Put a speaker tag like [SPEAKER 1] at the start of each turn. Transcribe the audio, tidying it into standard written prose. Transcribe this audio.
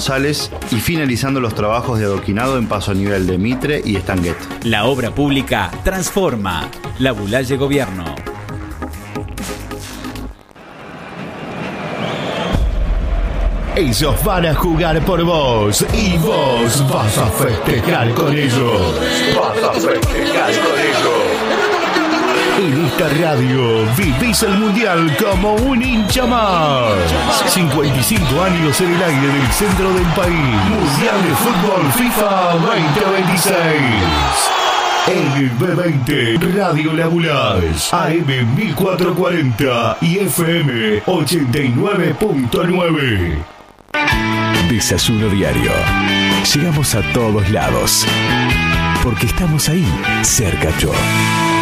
[SPEAKER 1] González y finalizando los trabajos de adoquinado en paso a nivel de Mitre y Estanguet.
[SPEAKER 2] La obra pública transforma. La Bulaye Gobierno.
[SPEAKER 3] Ellos van a jugar por vos y vos vas a festejar con ellos. Vas a festejar con ellos. En esta radio vivís el mundial como un hincha más. 55 años en el aire del centro del país. Mundial de Fútbol FIFA 2026. En el B20, Radio La Bulaye, AM 1440 y FM 89.9.
[SPEAKER 4] Desayuno diario. Llegamos a todos lados. Porque estamos ahí, cerca yo.